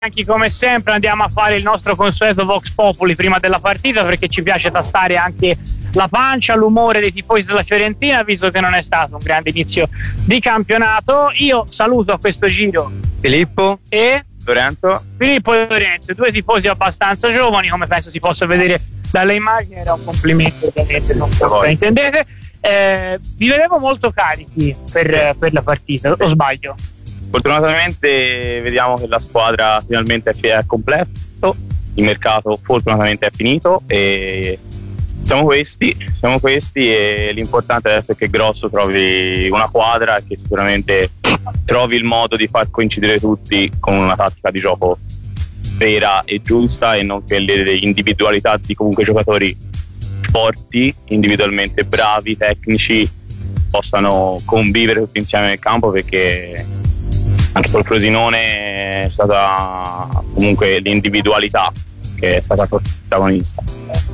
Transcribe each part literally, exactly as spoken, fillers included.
Come sempre andiamo a fare il nostro consueto Vox Populi prima della partita, perché ci piace tastare anche la pancia, l'umore dei tifosi della Fiorentina, visto che non è stato un grande inizio di campionato. Io saluto a questo giro Filippo e Lorenzo. Filippo e Lorenzo, due tifosi abbastanza giovani, come penso si possa vedere dalle immagini. Era un complimento, ovviamente, non so cosa intendete. Eh, vi vedevo molto carichi per, per la partita, o sbaglio? Fortunatamente vediamo che la squadra finalmente è completo, il mercato fortunatamente è finito e siamo questi, siamo questi e l'importante adesso è che Grosso trovi una quadra e che sicuramente trovi il modo di far coincidere tutti con una tattica di gioco vera e giusta, e non che le individualità di comunque giocatori forti, individualmente bravi, tecnici, possano convivere tutti insieme nel campo, perché anche col Frosinone è stata comunque l'individualità che è stata protagonista.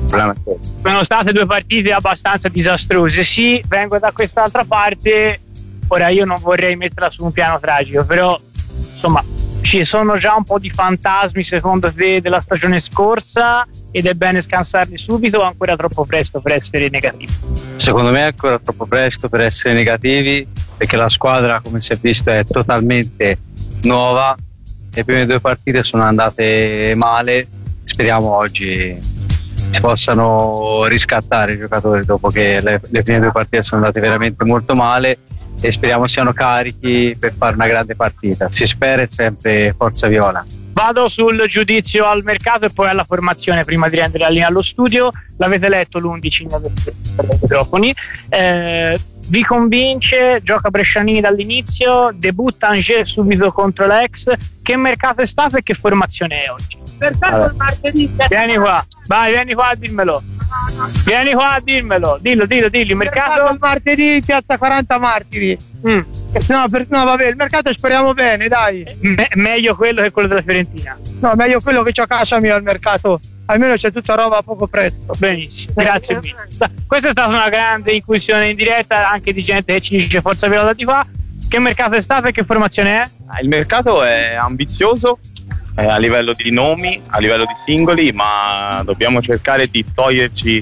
Sono state due partite abbastanza disastrose. Sì, vengo da quest'altra parte. Ora io non vorrei metterla su un piano tragico, però insomma ci sono già un po' di fantasmi secondo te della stagione scorsa ed è bene scansarli subito, o ancora troppo presto per essere negativi? Secondo me è ancora troppo presto per essere negativi, perché la squadra, come si è visto, è totalmente nuova. Le prime due partite sono andate male, speriamo oggi si possano riscattare i giocatori dopo che le, le prime due partite sono andate veramente molto male, e speriamo siano carichi per fare una grande partita. Si spera, è sempre forza viola. Vado sul giudizio al mercato e poi alla formazione prima di rendere la linea allo studio. L'avete letto l'undici per i microfoni. Eh, vi convince? Gioca Brescianini dall'inizio, debutta Angers subito contro l'ex. Che mercato è stato e che formazione è oggi? Mercato il martedì. Vieni qua, vai, vieni qua a dirmelo. Vieni qua a dirmelo, dillo, dillo, dillo. Il mercato, mercato il martedì, piazza quaranta Martiri. Mm. No, per, no, vabbè, il mercato speriamo bene, dai. Me- meglio quello che quello della Fiorentina. No, meglio quello che c'ho a casa mia al mercato. Almeno c'è tutta roba a poco prezzo. Benissimo, grazie mille. Questa è stata una grande incursione in diretta anche di gente che ci dice forza viola di qua. Che mercato è stato e che formazione è? Il mercato è ambizioso eh, a livello di nomi, a livello di singoli, ma dobbiamo cercare di toglierci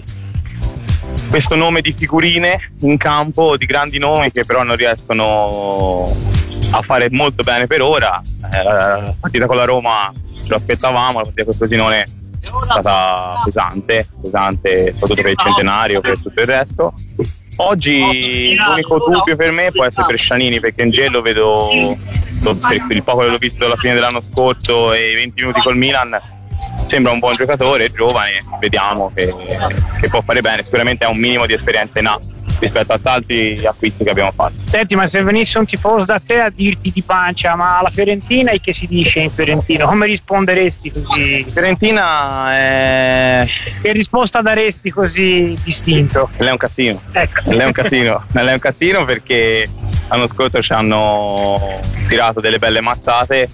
questo nome di figurine in campo, di grandi nomi che però non riescono a fare molto bene per ora. Eh, la partita con la Roma ce lo aspettavamo, la partita con il Frosinone è stata pesante, pesante soprattutto per il centenario, per tutto il resto. Oggi l'unico dubbio per me può essere Brescianini, perché in gelo vedo, per il poco che l'ho visto dalla fine dell'anno scorso e i venti minuti col Milan, sembra un buon giocatore, giovane, vediamo che, che può fare bene. Sicuramente ha un minimo di esperienza in A rispetto a tanti acquisti che abbiamo fatto. Senti, ma se venisse un tifoso da te a dirti di pancia ma la Fiorentina, e che si dice in fiorentino, come risponderesti così? Fiorentina è... Che risposta daresti così distinto? Lei è un casino. Ecco. Lei è un casino. Lei è un casino perché l'anno scorso ci hanno tirato delle belle mazzate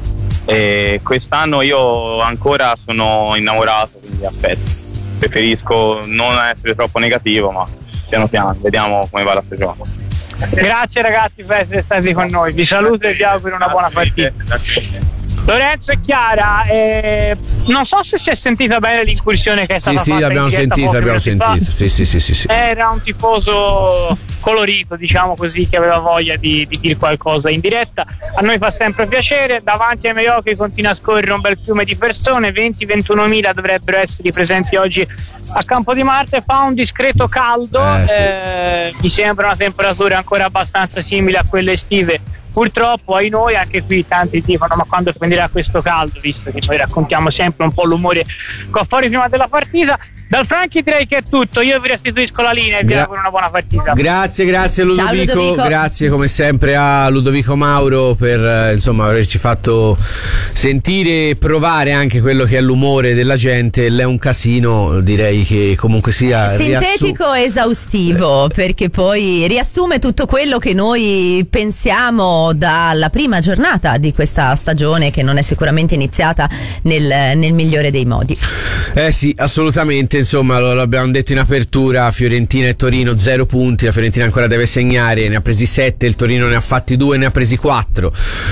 e quest'anno io ancora sono innamorato, quindi aspetto. Preferisco non essere troppo negativo, ma piano piano vediamo come va la stagione. Grazie ragazzi per essere stati con noi, vi saluto e vi auguro una buona partita. Lorenzo e Chiara, eh, non so se si è sentita bene l'incursione che è stata sì, fatta. Sì, l'abbiamo sentita, abbiamo sentito. Sì, sì, sì, sì, sì. Era un tifoso colorito, diciamo così, che aveva voglia di, di dire qualcosa in diretta. A noi fa sempre piacere. Davanti ai miei occhi continua a scorrere un bel fiume di persone, venti ventuno mila dovrebbero essere presenti oggi a Campo di Marte. Fa un discreto caldo, eh, sì. eh, mi sembra una temperatura ancora abbastanza simile a quelle estive. Purtroppo ai noi anche qui tanti dicono ma quando finirà questo caldo, visto che noi raccontiamo sempre un po' l'umore qua fuori prima della partita. Dal Franchi direi che è tutto, io vi restituisco la linea e vi Gra- auguro una buona partita. Grazie, grazie Ludovico, Ciao, Ludovico. Grazie come sempre a Ludovico Mauro per eh, insomma averci fatto sentire e provare anche quello che è l'umore della gente. L'è un casino, direi che comunque sia sintetico e esaustivo, perché poi riassume tutto quello che noi pensiamo dalla prima giornata di questa stagione, che non è sicuramente iniziata nel, nel migliore dei modi. Eh sì, assolutamente. insomma, lo, l'abbiamo detto in apertura, Fiorentina e Torino zero punti, la Fiorentina ancora deve segnare, ne ha presi sette, il Torino ne ha fatti due, ne ha presi quattro,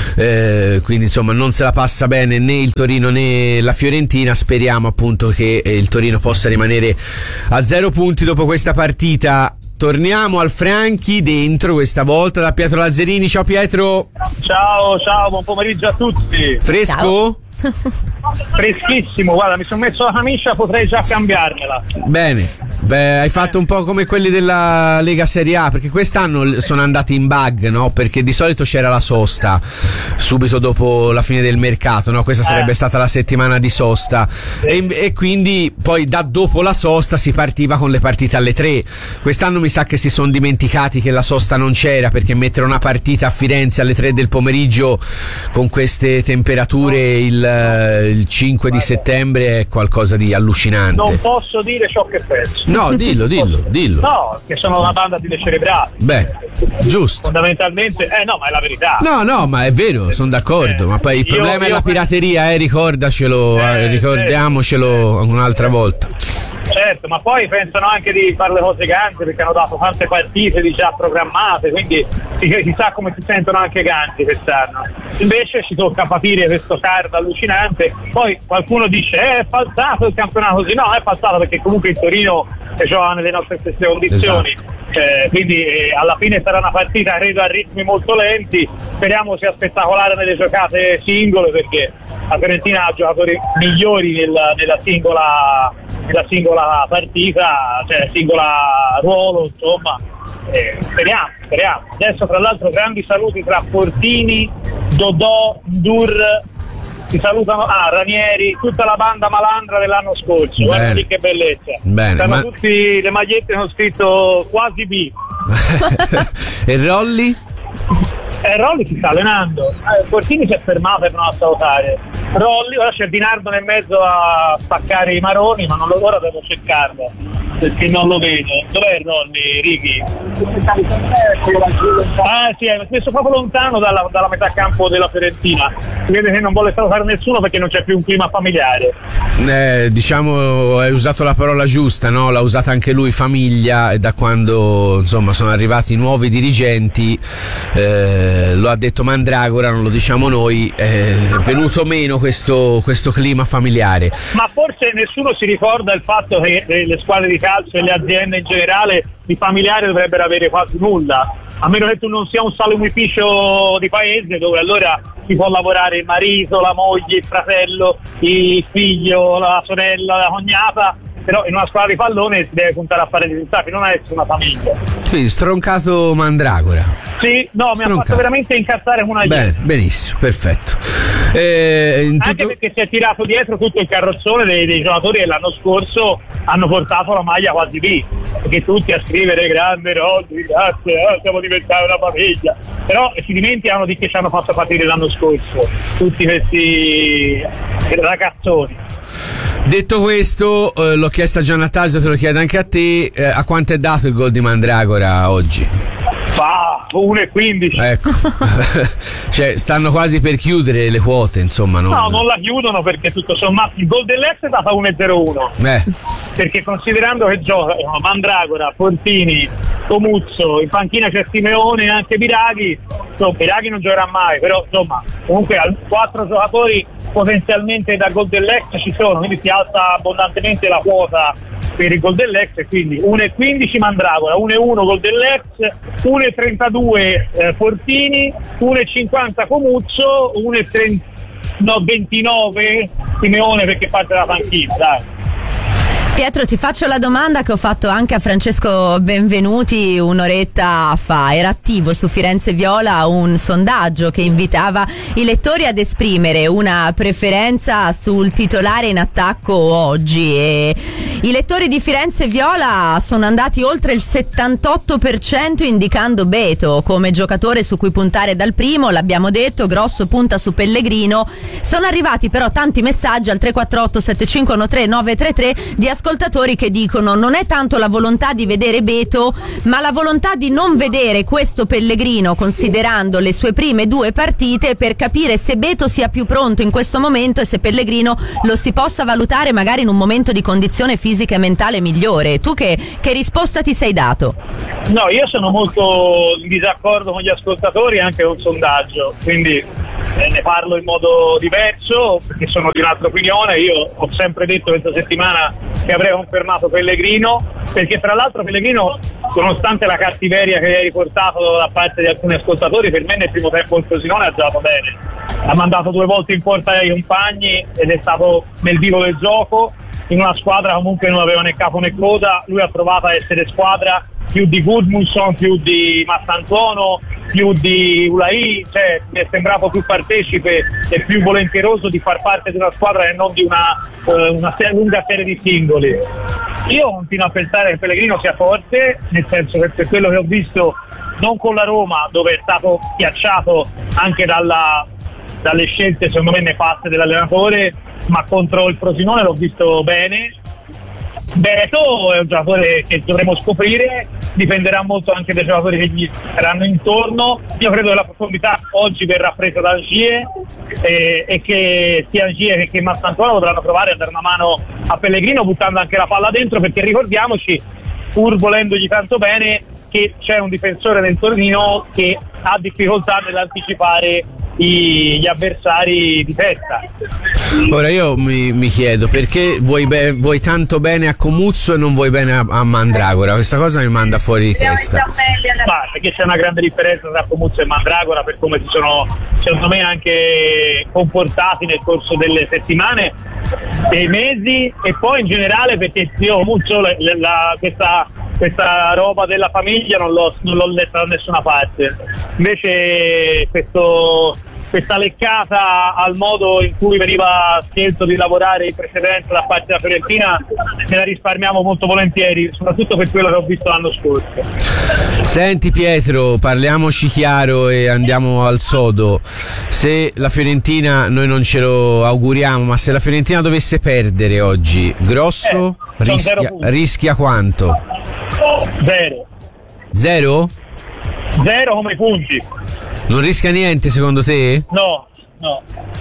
eh, quindi insomma non se la passa bene né il Torino né la Fiorentina. Speriamo appunto che il Torino possa rimanere a zero punti dopo questa partita. Torniamo al Franchi dentro questa volta da Pietro Lazzarini. Ciao Pietro. Ciao, ciao, buon pomeriggio a tutti. Fresco? Ciao. Freschissimo, guarda, mi sono messo la camicia, potrei già cambiarmela. Bene, beh, hai fatto un po' come quelli della Lega Serie A, perché quest'anno sono andati in bug, no? Perché di solito c'era la sosta subito dopo la fine del mercato, no? Questa sarebbe eh. stata la settimana di sosta, sì. e, e quindi poi da dopo la sosta si partiva con le partite alle tre. Quest'anno mi sa che si sono dimenticati che la sosta non c'era, perché mettere una partita a Firenze alle tre del pomeriggio con queste temperature il il cinque di settembre è qualcosa di allucinante. Non posso dire ciò che penso. No, dillo, dillo, dillo. No, che sono una banda di decerebrati. Beh, giusto. Fondamentalmente, eh no, ma è la verità. No, no, ma è vero, sono d'accordo. Eh, ma poi il io, problema io è la penso... pirateria, eh, ricordacelo, eh, eh, ricordiamocelo eh, un'altra volta. Certo, ma poi pensano anche di fare le cose ganze, perché hanno dato tante partite di già programmate, quindi chissà come si sentono anche ganzi quest'anno. Invece ci tocca patire questo card allucinante. Poi qualcuno dice eh, è falsato il campionato così. No, è falsato perché comunque il Torino gioca nelle nostre stesse condizioni. Esatto. Eh, quindi eh, alla fine sarà una partita credo a ritmi molto lenti. Speriamo sia spettacolare nelle giocate singole, perché la Fiorentina ha giocatori migliori nel, nella singola nella singola partita, cioè singola ruolo, insomma. Eh, speriamo, speriamo. Adesso tra l'altro grandi saluti tra Fortini, Dodò, Dur, si salutano, ah, Ranieri, tutta la banda malandra dell'anno scorso. Guarda lì che bellezza. Bene, Stanno ma... tutti le magliette con scritto quasi B. E Rolli? Eh, Rolli si sta allenando. Eh, Fortini si è fermato per non salutare. Rolli, ora c'è Di Nardo nel mezzo a spaccare i maroni, ma non lo, ora devo cercarlo perché non lo vedo. Dov'è Rolli, Ricky? Ah sì, è messo proprio lontano dalla, dalla metà campo della Fiorentina. Si vede che non vuole salutare nessuno perché non c'è più un clima familiare. Eh, diciamo, hai usato la parola giusta, no? L'ha usata anche lui, famiglia, e da quando insomma sono arrivati nuovi dirigenti, eh, lo ha detto Mandragora, non lo diciamo noi, è venuto meno questo, questo clima familiare. Ma forse nessuno si ricorda il fatto che le squadre di calcio e le aziende in generale di familiare dovrebbero avere quasi nulla, a meno che tu non sia un salumificio di paese, dove allora si può lavorare il marito, la moglie, il fratello, il figlio, la sorella, la cognata. Però in una squadra di pallone si deve puntare a fare risultati, non a essere una famiglia. Quindi stroncato Mandragora. Sì, no, mi stroncato. ha fatto veramente incazzare una Bene, benissimo, perfetto. Eh, in Anche tutto... perché si è tirato dietro tutto il carrozzone dei, dei giocatori che l'anno scorso hanno portato la maglia quasi B, perché tutti a scrivere grande Rolli, grazie, eh, siamo diventati una famiglia, però si dimenticano di che ci hanno fatto partire l'anno scorso tutti questi ragazzoni. Detto questo, eh, l'ho chiesto a Giannatasio, te lo chiedo anche a te, eh, a quanto è dato il gol di Mandragora oggi? Va, uno e quindici. Ecco, cioè stanno quasi per chiudere le quote, insomma. Non... No, non la chiudono perché tutto sommato il gol dell'Ex è data uno e zero uno. Eh. Perché considerando che giocano Mandragora, Fortini, Comuzzo, in panchina c'è Simeone e anche Biraghi, insomma, Biraghi non giocherà mai, però insomma comunque quattro giocatori potenzialmente da gol dell'Ex ci sono, quindi si alza abbondantemente la quota per il gol dell'Ex, e quindi uno e quindici Mandragora, uno e uno gol dell'Ex, uno e trentadue eh, Fortini, uno e cinquanta Comuzzo, uno e ventinove Simeone perché parte dalla panchina, dai. Pietro, ti faccio la domanda che ho fatto anche a Francesco Benvenuti un'oretta fa. Era attivo su Firenze Viola un sondaggio che invitava i lettori ad esprimere una preferenza sul titolare in attacco oggi, e i lettori di Firenze Viola sono andati oltre il settantotto per cento indicando Beto come giocatore su cui puntare dal primo. L'abbiamo detto, Grosso punta su Pellegrino. Sono arrivati però tanti messaggi al tre quattro otto sette cinque uno tre nove tre tre di ascoltatori ascoltatori che dicono non è tanto la volontà di vedere Beto, ma la volontà di non vedere questo Pellegrino, considerando le sue prime due partite, per capire se Beto sia più pronto in questo momento e se Pellegrino lo si possa valutare magari in un momento di condizione fisica e mentale migliore. Tu che, che risposta ti sei dato? No, io sono molto in disaccordo con gli ascoltatori, anche con un sondaggio, quindi eh, ne parlo in modo diverso perché sono di un'altra opinione. Io ho sempre detto questa settimana che avrei confermato Pellegrino, perché tra l'altro Pellegrino, nonostante la cattiveria che hai riportato da parte di alcuni ascoltatori, per me nel primo tempo il Frosinone ha giocato bene, ha mandato due volte in porta i compagni ed è stato nel vivo del gioco, in una squadra comunque non aveva né capo né coda. Lui ha provato a essere squadra più di Gudmundsson, più di Massantuono, più di Ulai, cioè mi è sembrato più partecipe e più volentieroso di far parte di una squadra e non di una, eh, una serie, lunga serie di singoli. Io continuo a pensare che Pellegrino sia forte, nel senso che per quello che ho visto, non con la Roma, dove è stato schiacciato anche dalla, dalle scelte secondo me nefaste dell'allenatore, ma contro il Frosinone l'ho visto bene. Beto è un giocatore che dovremo scoprire, dipenderà molto anche dai giocatori che gli saranno intorno. Io credo che la profondità oggi verrà presa da Angier e, e che sia Angier che, che Massantuono potranno provare a dare una mano a Pellegrino buttando anche la palla dentro, perché ricordiamoci, pur volendogli tanto bene, che c'è un difensore del Torino che ha difficoltà nell'anticipare I, gli avversari di testa. Ora io mi, mi chiedo perché vuoi, be- vuoi tanto bene a Comuzzo e non vuoi bene a, a Mandragora. Questa cosa mi manda fuori di testa. Ma perché c'è una grande differenza tra Comuzzo e Mandragora, per come si sono secondo me anche comportati nel corso delle settimane, dei mesi, e poi in generale perché io Comuzzo la, la, questa questa roba della famiglia non l'ho, non l'ho letta da nessuna parte. Invece questo, questa leccata al modo in cui veniva scelto di lavorare in precedenza da parte della Fiorentina me la risparmiamo molto volentieri, soprattutto per quello che ho visto l'anno scorso. Senti Pietro, parliamoci chiaro e andiamo al sodo. Se la Fiorentina, noi non ce lo auguriamo, ma se la Fiorentina dovesse perdere oggi, Grosso eh, rischia, rischia quanto? Zero. Zero? Zero come punti. Non rischia niente secondo te? No, no.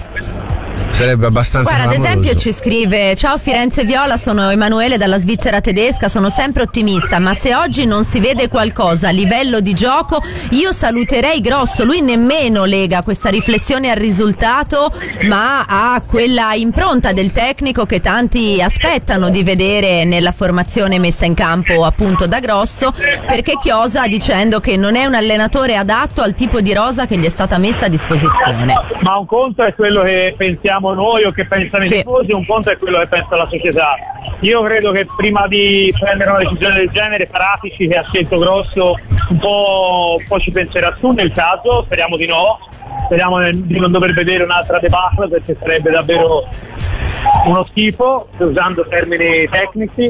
Sarebbe abbastanza Guarda, ad clamoroso. esempio ci scrive: ciao Firenze Viola, sono Emanuele dalla Svizzera tedesca, sono sempre ottimista, ma se oggi non si vede qualcosa a livello di gioco io saluterei Grosso. Lui nemmeno lega questa riflessione al risultato, ma a quella impronta del tecnico che tanti aspettano di vedere nella formazione messa in campo appunto da Grosso, perché chiosa dicendo che non è un allenatore adatto al tipo di rosa che gli è stata messa a disposizione. Ma un conto è quello che pensiamo noi o che pensano i Sì. tifosi, un conto è quello che pensa la società. Io credo che prima di prendere una decisione del genere Paratici, che ha scelto Grosso, un po', un po' ci penserà su nel caso, speriamo di no, speriamo di non dover vedere un'altra debacle, perché sarebbe davvero uno schifo, usando termini tecnici,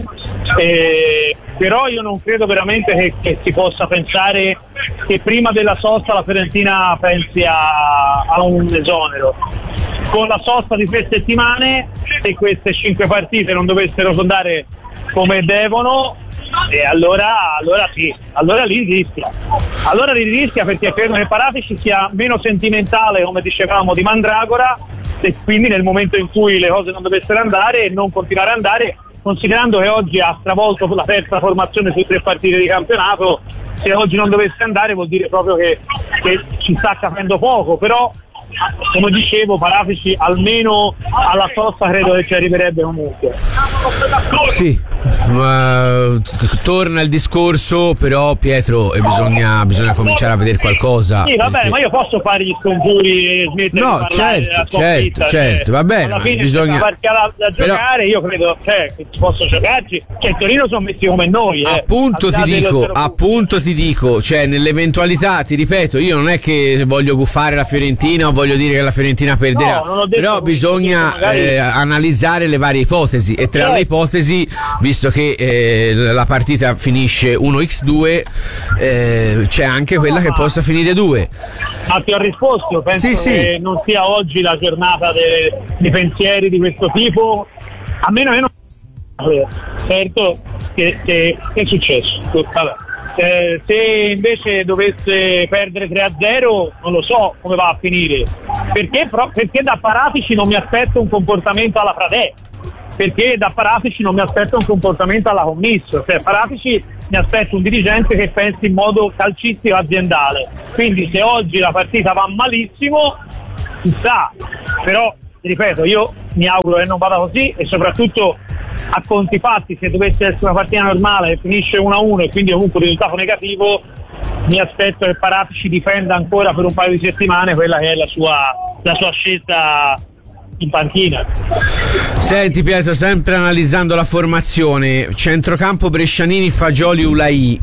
eh, però io non credo veramente che, che si possa pensare che prima della sosta la Fiorentina pensi a, a un esonero. Con la sosta di tre settimane, se queste cinque partite non dovessero andare come devono, e allora, allora sì, allora lì rischia. Allora lì rischia perché credo che Paratici sia meno sentimentale, come dicevamo, di Mandragora, e quindi nel momento in cui le cose non dovessero andare e non continuare ad andare, considerando che oggi ha stravolto la terza formazione su tre partite di campionato, se oggi non dovesse andare vuol dire proprio che, che ci sta capendo poco, però come dicevo Paratici almeno alla sosta credo che ci arriverebbe comunque. Sì, ma torna il discorso, però Pietro, e bisogna, bisogna cominciare a vedere qualcosa. Sì, va bene, perché... ma io posso fare gli scongiuri e smettere No, di parlare certo, della certo, sconfitta, certo, cioè, va bene, alla ma fine bisogna- c'è una partita da, da Però- giocare, io credo cioè, che ci posso giocarci, cioè il Torino sono messi come noi, eh. Appunto Al di ti là dello dico, zero punti. appunto ti dico, cioè nell'eventualità, ti ripeto, io non è che voglio guffare la Fiorentina o voglio dire che la Fiorentina perderà, No, non ho detto però questo, bisogna magari- eh, analizzare le varie ipotesi, e tra Certo. le ipotesi, visto che eh, la partita finisce uno a due, eh, c'è anche quella che possa finire due. Ma ti ho risposto, penso Sì, sì. che non sia oggi la giornata de- di pensieri di questo tipo, a meno che non certo che, che, che è successo? Vabbè. Eh, se invece dovesse perdere tre a zero non lo so come va a finire, perché, pro, perché da Paratici non mi aspetto un comportamento alla Pradè, perché da Paratici non mi aspetto un comportamento alla Commisso, cioè Paratici mi aspetto un dirigente che pensi in modo calcistico aziendale, quindi se oggi la partita va malissimo chissà, però ripeto, io mi auguro che non vada così e soprattutto a conti fatti, se dovesse essere una partita normale e finisce uno a uno e quindi comunque un risultato negativo, mi aspetto che Paratici difenda ancora per un paio di settimane quella che è la sua, la sua scelta in panchina. Senti Pietro, sempre analizzando la formazione, centrocampo Brescianini, Fagioli, Ulai,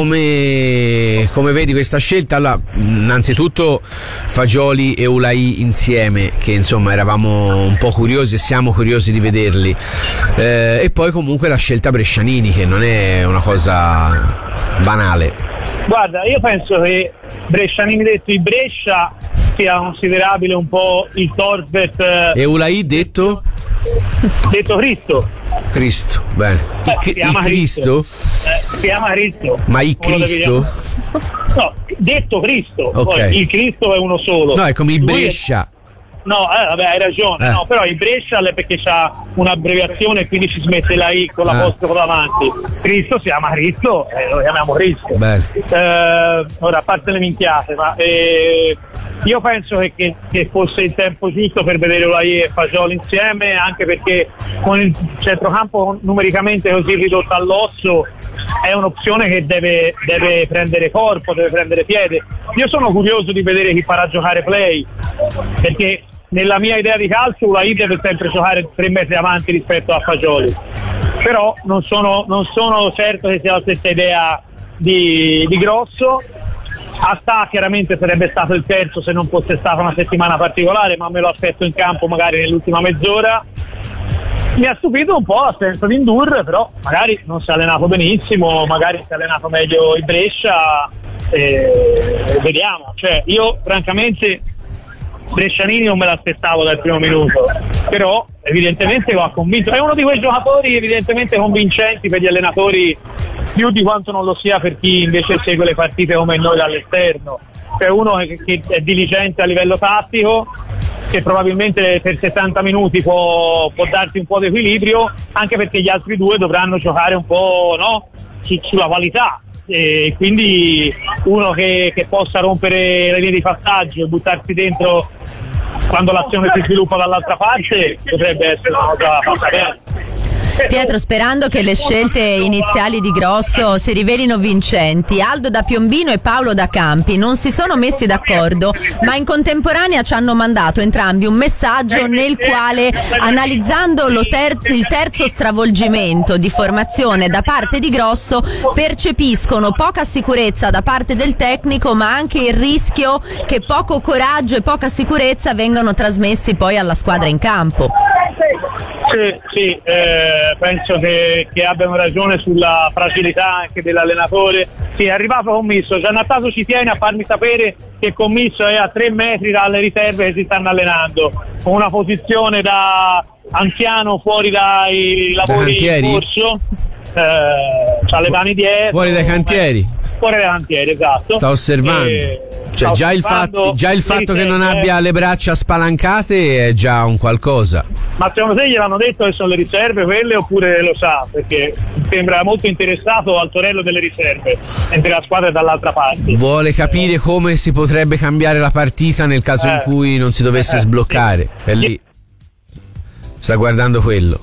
come, come vedi questa scelta? Allora, innanzitutto Fagioli e Ulai insieme, che insomma eravamo un po' curiosi e siamo curiosi di vederli, eh, e poi comunque la scelta Brescianini, che non è una cosa banale. Guarda, io penso che Brescianini detto di Brescia sia considerabile un po' il Torvet, eh, e Ulai detto? detto Cristo. Cristo, bene. Eh, Il, si chiama il Cristo? Cristo. Eh, si chiama Cristo. Ma il Cristo? No, detto Cristo. Okay. Poi il Cristo è uno solo. No, è come il Lui Brescia. È... No, eh, vabbè, hai ragione. Eh. No, però il Brescia è perché c'ha un'abbreviazione e quindi ci smette la I con l'apostrofo Eh. davanti. Cristo si chiama Cristo, eh, lo chiamiamo Cristo. Bene. Eh, ora, a parte le minchiate, ma eh, io penso che, che, che fosse il tempo giusto per vedere Ulai e Fagioli insieme, anche perché con il centrocampo numericamente così ridotto all'osso è un'opzione che deve, deve prendere corpo, deve prendere piede. Io sono curioso di vedere chi farà giocare Play, perché nella mia idea di calcio Ulai deve sempre giocare tre metri avanti rispetto a Fagioli, però non sono, non sono certo che sia la stessa idea di, di Grosso. Asta chiaramente sarebbe stato il terzo se non fosse stata una settimana particolare, ma me lo aspetto in campo magari nell'ultima mezz'ora. Mi ha stupito un po' l'assenza di Ndur, però magari non si è allenato benissimo, magari si è allenato meglio il Brescia, e vediamo. Cioè, io francamente Brescianini non me l'aspettavo dal primo minuto, però evidentemente lo ha convinto. È uno di quei giocatori evidentemente convincenti per gli allenatori, più di quanto non lo sia per chi invece segue le partite come noi dall'esterno. C'è uno che, che è diligente a livello tattico, che probabilmente per sessanta minuti può, può darti un po' di equilibrio, anche perché gli altri due dovranno giocare un po', no? Su, sulla qualità, e quindi uno che, che possa rompere le linee di passaggio e buttarsi dentro quando l'azione si sviluppa dall'altra parte potrebbe essere una cosa fatta bene. Pietro, sperando che le scelte iniziali di Grosso si rivelino vincenti, Aldo da Piombino e Paolo da Campi non si sono messi d'accordo, ma in contemporanea ci hanno mandato entrambi un messaggio nel quale, analizzando lo ter- il terzo stravolgimento di formazione da parte di Grosso, percepiscono poca sicurezza da parte del tecnico, ma anche il rischio che poco coraggio e poca sicurezza vengano trasmessi poi alla squadra in campo. Sì, sì, eh, penso che, che abbiano ragione sulla fragilità anche dell'allenatore. Sì, è arrivato Commisso, Giannattaso ci tiene a farmi sapere che Commisso è a tre metri dalle riserve che si stanno allenando, con una posizione da anziano fuori dai lavori in corso, eh, c'ha le mani dietro. Fuori dai cantieri. Fuori dai cantieri, esatto. Sta osservando. E... Cioè, già il fatto, già il fatto che non abbia le braccia spalancate è già un qualcosa. Ma secondo te gliel'hanno detto che sono le riserve quelle oppure lo sa? Perché sembra molto interessato al torello delle riserve, mentre la squadra è dall'altra parte. Vuole capire eh. come si potrebbe cambiare la partita nel caso eh. in cui non si dovesse eh. sbloccare. È lì. Sta guardando quello.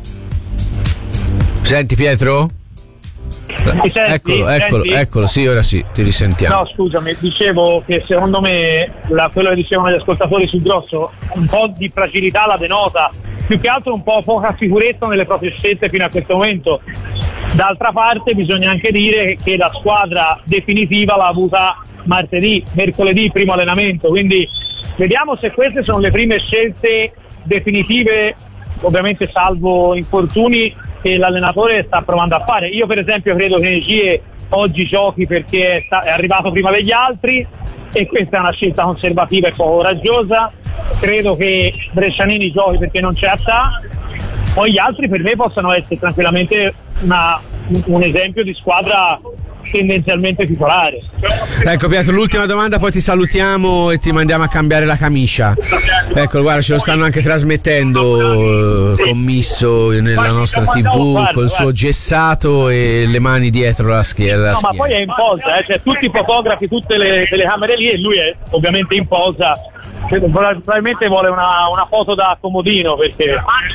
Senti Pietro? Mi senti? Eccolo, eccolo, senti? eccolo, sì, ora sì, ti risentiamo. No, scusami, dicevo che secondo me la, quello che dicevano gli ascoltatori sul Grosso, un po' di fragilità la denota, più che altro un po' poca sicurezza nelle proprie scelte fino a questo momento. D'altra parte bisogna anche dire che la squadra definitiva l'ha avuta martedì, mercoledì, primo allenamento, quindi vediamo se queste sono le prime scelte definitive, ovviamente salvo infortuni, che l'allenatore sta provando a fare. Io per esempio credo che Negie oggi giochi perché è, sta- è arrivato prima degli altri e questa è una scelta conservativa e poco coraggiosa. Credo che Brescianini giochi perché non c'è Attà poi gli altri per me possono essere tranquillamente una, un esempio di squadra tendenzialmente titolare. Ecco Pietro, l'ultima domanda, poi ti salutiamo e ti mandiamo a cambiare la camicia. Ecco, guarda, ce lo stanno anche trasmettendo eh, commisso nella nostra tivù col suo gessato e le mani dietro la schiena. No, ma poi è in posa, eh, cioè tutti i fotografi, tutte le telecamere lì e lui è ovviamente in posa. Probabilmente vuole una, una foto da comodino perché